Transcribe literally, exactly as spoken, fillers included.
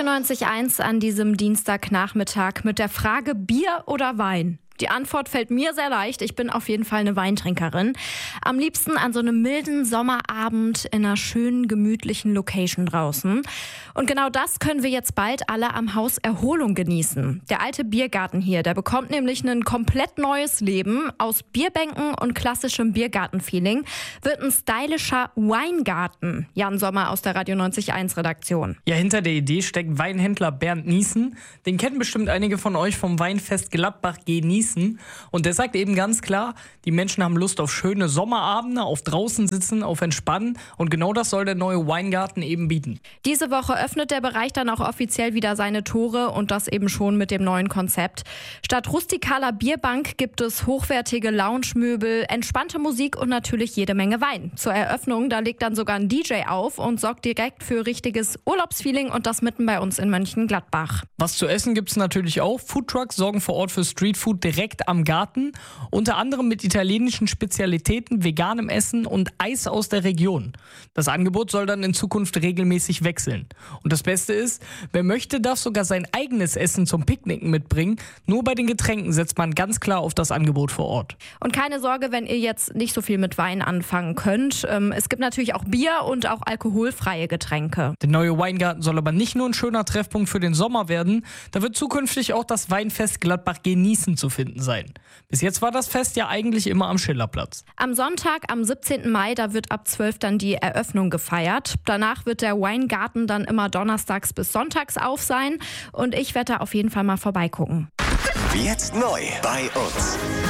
radioneunzig Komma eins an diesem Dienstagnachmittag mit der Frage Bier oder Wein. Die Antwort fällt mir sehr leicht. Ich bin auf jeden Fall eine Weintrinkerin. Am liebsten an so einem milden Sommerabend in einer schönen, gemütlichen Location draußen. Und genau das können wir jetzt bald alle am Haus Erholung genießen. Der alte Biergarten hier, der bekommt nämlich ein komplett neues Leben. Aus Bierbänken und klassischem Biergarten-Feeling wird ein stylischer Weingarten. Jan Sommer aus der radioneunzig Komma eins Redaktion. Ja, hinter der Idee steckt Weinhändler Bernd Niesen. Den kennen bestimmt einige von euch vom Weinfest Gladbach genießen. Und der sagt eben ganz klar, die Menschen haben Lust auf schöne Sommerabende, auf draußen sitzen, auf Entspannen. Und genau das soll der neue Weingarten eben bieten. Diese Woche öffnet der Bereich dann auch offiziell wieder seine Tore und das eben schon mit dem neuen Konzept. Statt rustikaler Bierbank gibt es hochwertige Lounge-Möbel, entspannte Musik und natürlich jede Menge Wein. Zur Eröffnung, da legt dann sogar ein D J auf und sorgt direkt für richtiges Urlaubsfeeling und das mitten bei uns in Mönchengladbach. Was zu essen gibt es natürlich auch. Foodtrucks sorgen vor Ort für Streetfood direkt am Garten, unter anderem mit italienischen Spezialitäten, veganem Essen und Eis aus der Region. Das Angebot soll dann in Zukunft regelmäßig wechseln. Und das Beste ist, wer möchte, darf sogar sein eigenes Essen zum Picknicken mitbringen. Nur bei den Getränken setzt man ganz klar auf das Angebot vor Ort. Und keine Sorge, wenn ihr jetzt nicht so viel mit Wein anfangen könnt. Es gibt natürlich auch Bier und auch alkoholfreie Getränke. Der neue Weingarten soll aber nicht nur ein schöner Treffpunkt für den Sommer werden. Da wird zukünftig auch das Weinfest Gladbach genießen zu finden sein. Bis jetzt war das Fest ja eigentlich immer am Schillerplatz. Am Sonntag, am siebzehnten Mai, da wird ab zwölf dann die Eröffnung gefeiert. Danach wird der Weingarten dann immer donnerstags bis sonntags auf sein und ich werde da auf jeden Fall mal vorbeigucken. Jetzt neu bei uns.